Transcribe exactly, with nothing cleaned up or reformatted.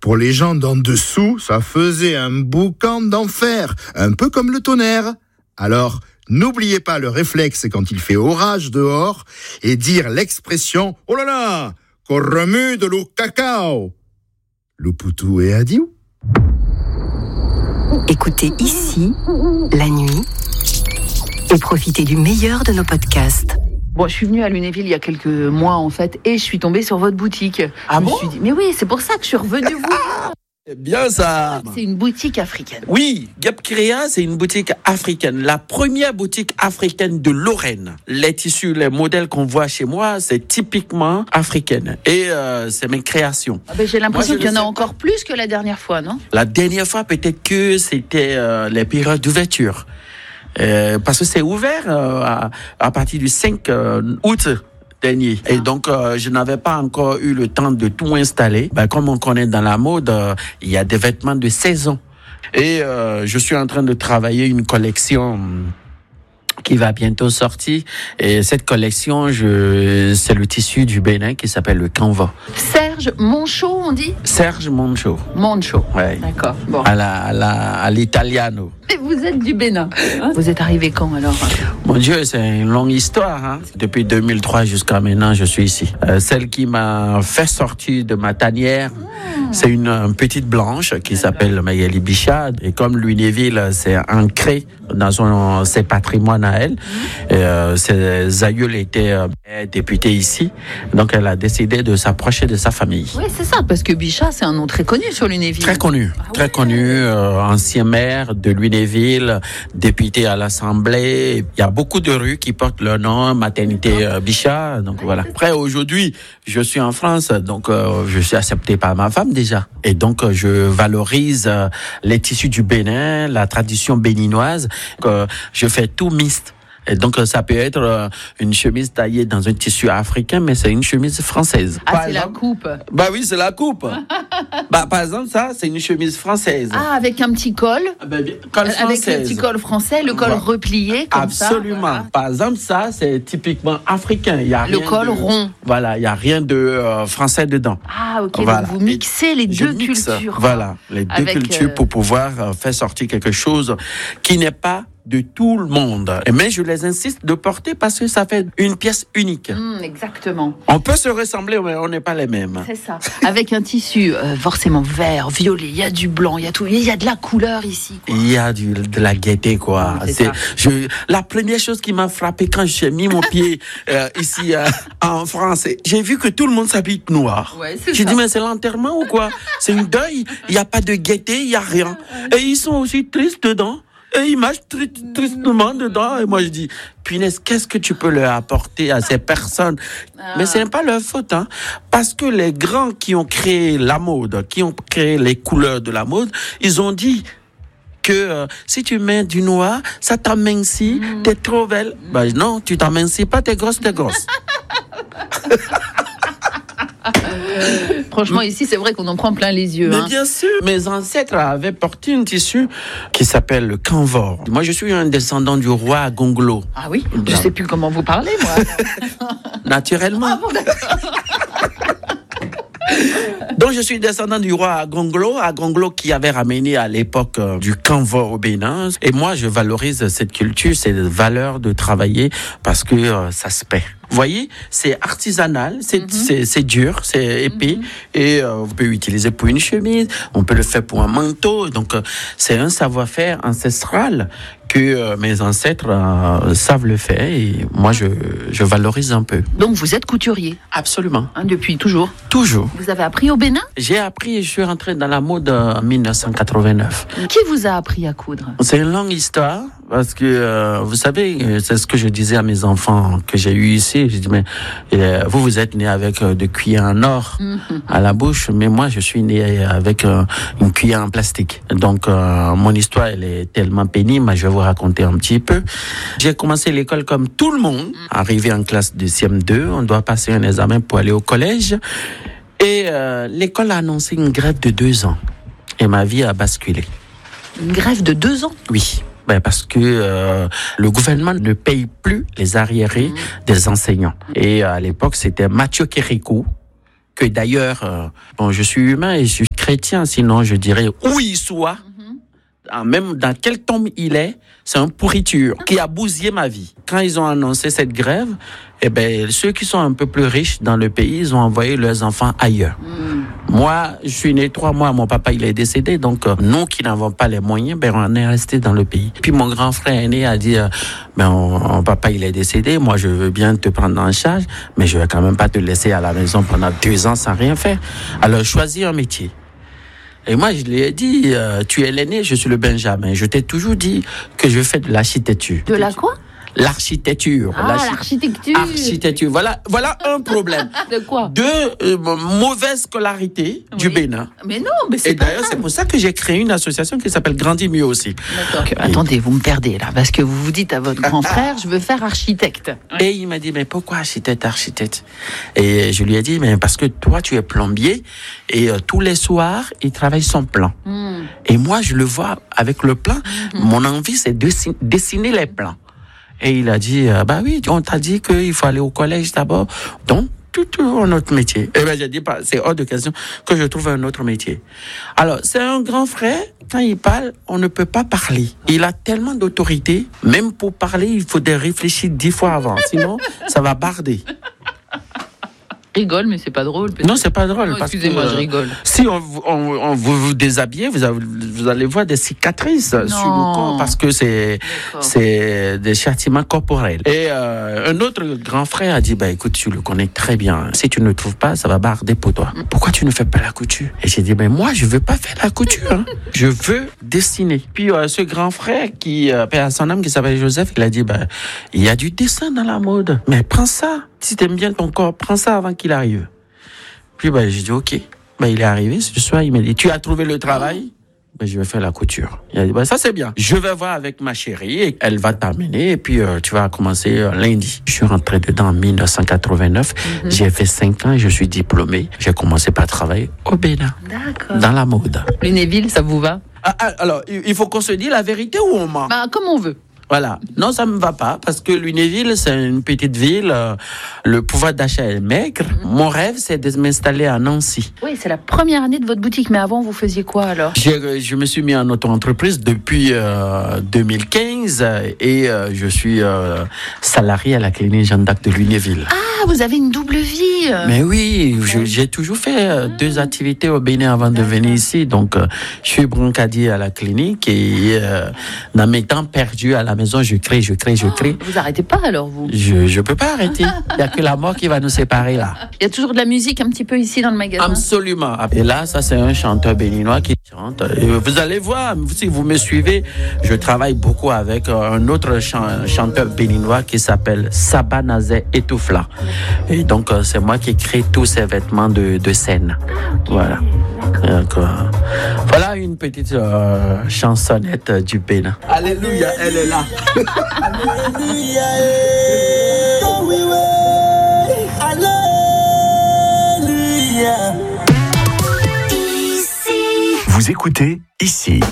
pour les gens d'en dessous, ça faisait un boucan d'enfer, un peu comme le tonnerre. Alors, n'oubliez pas le réflexe quand il fait orage dehors et dire l'expression « Oh là là, qu'on remue de l'eau cacao ». Loupoutou et Adiou. Écoutez ici, la nuit, et profitez du meilleur de nos podcasts. Bon, je suis venue à Lunéville il y a quelques mois en fait, et je suis tombée sur votre boutique. Ah je me bon suis dit, mais oui, c'est pour ça que je suis revenue vous. C'est bien ça. C'est une boutique africaine. Oui, Gap Créa, c'est une boutique africaine. La première boutique africaine de Lorraine. Les tissus, les modèles qu'on voit chez moi, c'est typiquement africaine. Et euh, c'est mes créations. Ah ben, j'ai l'impression Moi, qu'il y en a sais encore plus que la dernière fois, non? La dernière fois, peut-être que c'était euh, les périodes d'ouverture. Euh, parce que c'est ouvert euh, à, à partir du cinq août dernier. Et donc, euh, je n'avais pas encore eu le temps de tout installer. Ben, comme on connaît dans la mode, euh, il y a des vêtements de saison. Et euh, je suis en train de travailler une collection qui va bientôt sortir. Et cette collection, je, c'est le tissu du Bénin qui s'appelle le Canva. Serge Monchot, on dit? Serge Monchot. Monchot. Ouais. D'accord. Bon. À la, à la, à l'italiano. Mais vous êtes du Bénin. Hein? Vous êtes arrivé quand alors? Mon Dieu, c'est une longue histoire. Hein. Depuis deux mille trois jusqu'à maintenant, je suis ici. Euh, celle qui m'a fait sortir de ma tanière, mmh. c'est une, une petite blanche qui D'accord. s'appelle Magali Bichat. Et comme Lunéville, c'est ancré dans son, ses patrimoines à elle. Mmh. Et, euh, ses aïeuls étaient euh, députés ici. Donc, elle a décidé de s'approcher de sa famille. Oui, c'est ça, parce que Bichat, c'est un nom très connu sur Lunéville. Très connu. Ah, très ouais. connu. Euh, ancien maire de Lunéville, député à l'Assemblée. Il y a beaucoup de rues qui portent leur nom, maternité euh, Bichat. Donc, voilà. Après, aujourd'hui, je suis en France, donc euh, je suis accepté par ma femme déjà. Et donc, euh, je valorise euh, les tissus du Bénin, la tradition béninoise. Euh, je fais tout mixte. Et donc, ça peut être euh, une chemise taillée dans un tissu africain, mais c'est une chemise française. Ah, par c'est exemple, la coupe. Bah oui, c'est la coupe. Bah, par exemple, ça, c'est une chemise française. Ah, avec un petit col. Ah, bah, col avec le petit col français, le col voilà. replié, comme Absolument. ça. Absolument. Voilà. Par exemple, ça, c'est typiquement africain. Il y a le rien col de, rond. Voilà, il n'y a rien de euh, français dedans. Ah, ok. Voilà. Donc, vous mixez les deux mixe, cultures. Voilà, les deux avec, cultures euh... pour pouvoir euh, faire sortir quelque chose qui n'est pas de tout le monde. Mais je les insiste de porter parce que ça fait une pièce unique. Mmh, exactement. On peut se ressembler, mais on n'est pas les mêmes. C'est ça. Avec un tissu euh, forcément vert, violet, il y a du blanc, il y a tout, il y a de la couleur ici. Il y a du, de la gaieté, quoi. Mmh, c'est c'est, ça. Je, la première chose qui m'a frappé quand j'ai mis mon pied euh, ici euh, en France, j'ai vu que tout le monde s'habille noir. Ouais, c'est j'ai ça. dit, mais c'est l'enterrement ou quoi? C'est une deuil. Il n'y a pas de gaieté, il n'y a rien. Et ils sont aussi tristes dedans. Et ils marchent tr- tristement dedans. Et moi, je dis, punaise, qu'est-ce que tu peux leur apporter à ces personnes? Ah. Mais ce n'est pas leur faute, hein. Parce que les grands qui ont créé la mode, qui ont créé les couleurs de la mode, ils ont dit que euh, si tu mets du noir, ça t'amincit, mmh. t'es trop belle. Mmh. Ben non, tu t'amincis pas, t'es grosse, t'es grosse. Franchement, ici, c'est vrai qu'on en prend plein les yeux. Mais hein. bien sûr, mes ancêtres avaient porté un tissu qui s'appelle le canvor. Moi, je suis un descendant du roi Gonglo. Ah oui? Je ne sais plus comment vous parlez, moi. Naturellement. Ah bon, d'accord. Donc, je suis descendant du roi Gonglo, Gonglo qui avait ramené à l'époque euh, du canvor au Bénin. Et moi, je valorise cette culture, cette valeur de travailler parce que euh, ça se paie. Vous voyez, c'est artisanal, c'est, mm-hmm. c'est, c'est dur, c'est épais. Mm-hmm. Et euh, vous pouvez l'utiliser pour une chemise, on peut le faire pour un manteau. Donc, euh, c'est un savoir-faire ancestral que euh, mes ancêtres euh, savent le faire. Et moi, je, je valorise un peu. Donc, vous êtes couturier? Absolument. Hein, depuis toujours? Toujours. Vous avez appris au Bénin? J'ai appris et je suis rentré dans la mode en dix-neuf cent quatre-vingt-neuf. Qui vous a appris à coudre? C'est une longue histoire. Parce que, euh, vous savez, c'est ce que je disais à mes enfants que j'ai eu ici. J'ai dit, mais euh, vous, vous êtes né avec euh, des cuillères en or mmh. à la bouche, mais moi, je suis né avec euh, une cuillère en plastique. Donc, euh, mon histoire, elle est tellement pénible, je vais vous raconter un petit peu. J'ai commencé l'école comme tout le monde. Arrivé en classe de C M deux, on doit passer un examen pour aller au collège. Et euh, l'école a annoncé une grève de deux ans. Et ma vie a basculé. Une grève de deux ans? Oui. Ben parce que euh, le gouvernement ne paye plus les arriérés mmh. des enseignants. Et euh, à l'époque, c'était Mathieu Kérékou, que d'ailleurs, euh, bon, je suis humain et je suis chrétien, sinon je dirais où il soit, mm-hmm. même dans quel tombe il est, c'est une pourriture qui a bousillé ma vie. Quand ils ont annoncé cette grève, eh ben, ceux qui sont un peu plus riches dans le pays, ils ont envoyé leurs enfants ailleurs. Mm. Moi, je suis né trois mois, mon papa il est décédé, donc euh, nous qui n'avons pas les moyens, ben on est resté dans le pays. Puis mon grand frère aîné a dit, euh, ben mon papa il est décédé, moi je veux bien te prendre en charge, mais je vais quand même pas te laisser à la maison pendant deux ans sans rien faire. Alors choisis un métier. Et moi, je lui ai dit, euh, tu es l'aîné, je suis le Benjamin. Je t'ai toujours dit que je fais de l'architecture. De la quoi ? L'architecture. Ah, l'archi- l'architecture. Architecture. Voilà, voilà un problème. De quoi ? De euh, mauvaise scolarité oui. du Bénin. Mais non, mais c'est Et pas d'ailleurs, grave. c'est pour ça que j'ai créé une association qui s'appelle Grandir mieux aussi. D'accord. Et... Attendez, vous me perdez là, parce que vous vous dites à votre grand frère, je veux faire architecte. Et il m'a dit, mais pourquoi architecte, architecte ? Et je lui ai dit, mais parce que toi, tu es plombier et euh, tous les soirs, il travaille son plan. Mm. Et moi, je le vois avec le plan. Mm-hmm. Mon envie, c'est de dessiner, dessiner les plans. Et il a dit, euh, bah oui, on t'a dit qu'il faut aller au collège d'abord. Donc, tout, tout un autre métier. Et ben j'ai dit, c'est hors de question que je trouve un autre métier. Alors, c'est un grand frère. Quand il parle, on ne peut pas parler. Il a tellement d'autorité. Même pour parler, il faut réfléchir dix fois avant. Sinon, ça va barder. Rigole, mais c'est pas drôle. Non, c'est pas drôle. Non, parce excusez-moi, que, je rigole. Si on, on, on vous, vous déshabillez, vous, avez, vous allez voir des cicatrices non. sur le corps parce que c'est, c'est des châtiments corporels. Et euh, un autre grand frère a dit, bah écoute, tu le connais très bien. Si tu ne le trouves pas, ça va barder pour toi. Mm. Pourquoi tu ne fais pas la couture ? Et j'ai dit, ben moi, je veux pas faire la couture. Hein. Je veux dessiner. Puis euh, ce grand frère qui euh, perd son âme, qui s'appelle Joseph, il a dit, bah il y a du dessin dans la mode. Mais prends ça. Si t'aimes bien ton corps, prends ça avant qu'il arrive. Puis bah, j'ai dit ok. Bah, il est arrivé ce soir, il m'a dit tu as trouvé le travail ? Bah, je vais faire la couture. Il a dit bah, ça c'est bien. Je vais voir avec ma chérie et elle va t'amener et puis euh, tu vas commencer euh, lundi. Je suis rentré dedans en dix-neuf cent quatre-vingt-neuf. Mm-hmm. J'ai fait cinq ans et je suis diplômé. J'ai commencé par travailler au Bénin. D'accord. Dans la mode. Lunéville, ça vous va ? ah, ah, Alors, il faut qu'on se dise la vérité ou on ment ? Bah, comme on veut. Voilà. Non, ça me va pas parce que Lunéville, c'est une petite ville. Euh, le pouvoir d'achat est maigre. Mmh. Mon rêve, c'est de m'installer à Nancy. Oui, c'est la première année de votre boutique. Mais avant, vous faisiez quoi alors ? Je, je me suis mis en auto-entreprise depuis euh, deux mille quinze et euh, je suis euh, salarié à la clinique Jeanne d'Arc de Lunéville. Ah, vous avez une double vie. Mais oui, je, j'ai toujours fait euh, deux activités au Bénin avant de venir ici. Donc, euh, je suis broncadier à la clinique et euh, dans mes temps perdus à la maison, je crée, je crée, je crée. Oh, vous arrêtez pas alors, vous ? Je je peux pas arrêter. Il n'y a que la mort qui va nous séparer là. Il y a toujours de la musique un petit peu ici dans le magasin. Absolument. Et là, ça c'est un chanteur béninois qui chante. Et vous allez voir, si vous me suivez, je travaille beaucoup avec un autre chan- chanteur béninois qui s'appelle Sabanazé Etoufla. Et donc, c'est moi qui crée tous ces vêtements de, de scène. Voilà. Donc, euh, voilà une petite euh, chansonnette du Bénin. Alléluia, elle est là. Alléluia. Alléluia. Vous écoutez Ici.